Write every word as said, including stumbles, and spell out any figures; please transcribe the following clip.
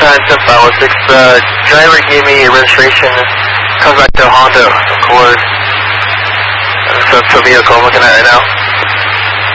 nine seven five one six, uh, driver gave me a registration, comes back to Honda Accord. So, so vehicle I'm looking at right now.